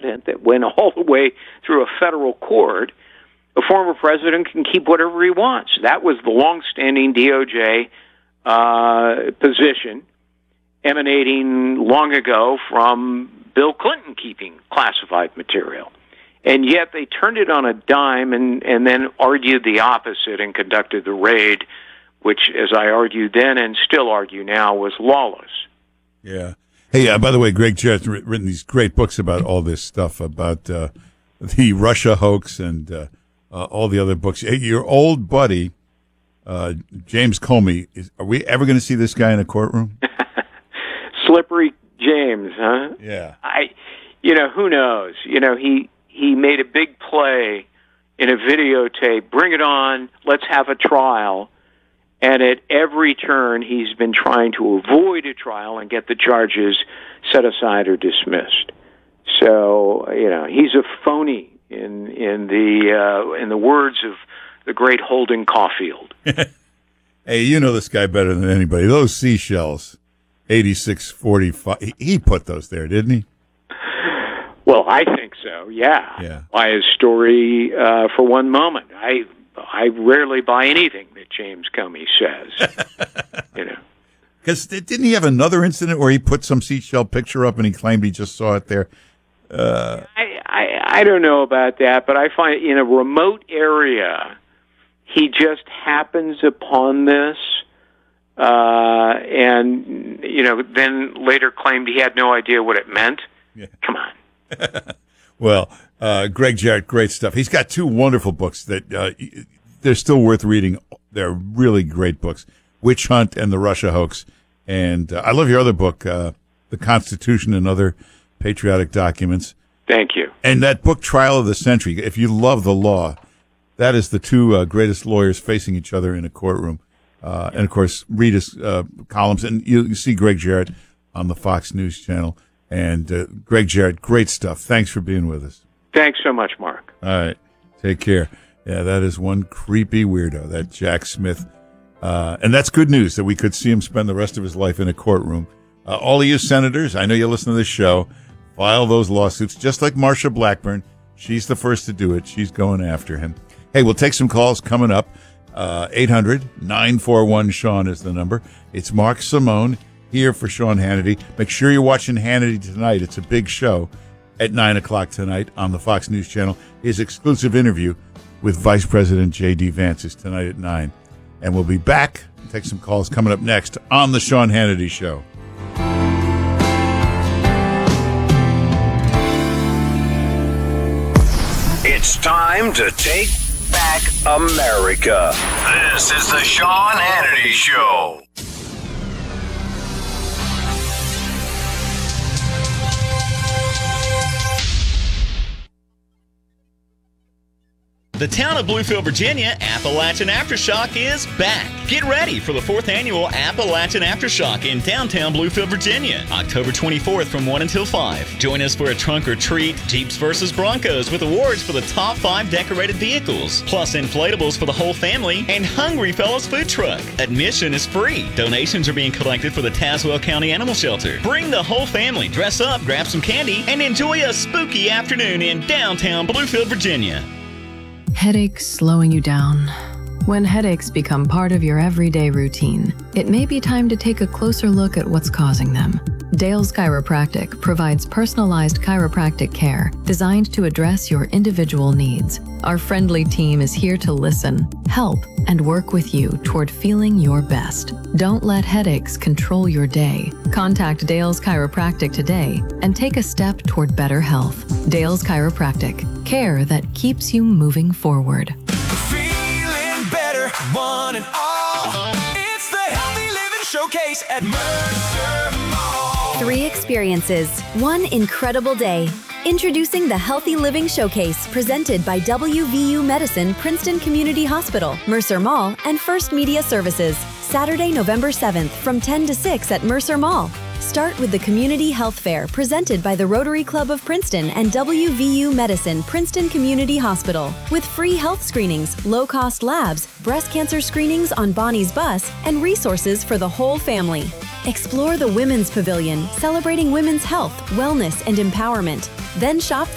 precedent that went all the way through a federal court, a former president can keep whatever he wants. That was the longstanding DOJ position, emanating long ago from Bill Clinton keeping classified material. And yet they turned it on a dime and then argued the opposite and conducted the raid, which, as I argued then and still argue now, was lawless. Yeah. Hey, by the way, Greg Jarrett's written these great books about all this stuff, about the Russia hoax and all the other books. Hey, your old buddy, James Comey, are we ever going to see this guy in a courtroom? Slippery James, huh? Yeah. Who knows? He made a big play in a videotape. Bring it on. Let's have a trial. And at every turn, he's been trying to avoid a trial and get the charges set aside or dismissed. So, he's a phony in the words of the great Holden Caulfield. Hey, you know this guy better than anybody. Those seashells, 8645. He put those there, didn't he? Well, I think so. Yeah. By his story for one moment. I rarely buy anything that James Comey says. Because didn't he have another incident where he put some seashell picture up and he claimed he just saw it there? I don't know about that, but I find in a remote area, he just happens upon this, and then later claimed he had no idea what it meant. Yeah. Come on. Well, Greg Jarrett, great stuff. He's got two wonderful books that they're still worth reading. They're really great books, Witch Hunt and the Russia Hoax. And I love your other book, The Constitution and Other Patriotic Documents. Thank you. And that book, Trial of the Century. If you love the law, that is the two greatest lawyers facing each other in a courtroom. And, of course, read his columns. And you see Greg Jarrett on the Fox News Channel. And Greg Jarrett, great stuff. Thanks for being with us. Thanks so much, Mark. All right. Take care. Yeah, that is one creepy weirdo, that Jack Smith. And that's good news that we could see him spend the rest of his life in a courtroom. All of you senators, I know you listen to this show, file those lawsuits, just like Marsha Blackburn. She's the first to do it. She's going after him. Hey, we'll take some calls coming up. 800-941-SEAN is the number. It's Mark Simone here for Sean Hannity. Make sure you're watching Hannity tonight. It's a big show at 9 o'clock tonight on the Fox News Channel. His exclusive interview with Vice President J.D. Vance is tonight at 9. And we'll be back. Take some calls coming up next on the Sean Hannity Show. It's time to take back America. This is the Sean Hannity Show. The town of Bluefield, Virginia, Appalachian Aftershock is back. Get ready for the 4th annual Appalachian Aftershock in downtown Bluefield, Virginia, October 24th from 1 until 5. Join us for a trunk or treat, Jeeps versus Broncos with awards for the top 5 decorated vehicles, plus inflatables for the whole family, and Hungry Fellows food truck. Admission is free. Donations are being collected for the Tazewell County Animal Shelter. Bring the whole family, dress up, grab some candy, and enjoy a spooky afternoon in downtown Bluefield, Virginia. Headaches slowing you down. When headaches become part of your everyday routine, it may be time to take a closer look at what's causing them. Dale's Chiropractic provides personalized chiropractic care designed to address your individual needs. Our friendly team is here to listen, help, and work with you toward feeling your best. Don't let headaches control your day. Contact Dale's Chiropractic today and take a step toward better health. Dale's Chiropractic, care that keeps you moving forward. Feeling better, one and all. It's the Healthy Living Showcase at Mercer Mall. 3 experiences, 1 incredible day. Introducing the Healthy Living Showcase, presented by WVU Medicine, Princeton Community Hospital, Mercer Mall, and First Media Services. Saturday, November 7th from 10 to 6 at Mercer Mall. Start with the Community Health Fair, presented by the Rotary Club of Princeton and WVU Medicine, Princeton Community Hospital, with free health screenings, low-cost labs, breast cancer screenings on Bonnie's Bus, and resources for the whole family. Explore the Women's Pavilion, celebrating women's health, wellness, and empowerment. Then shop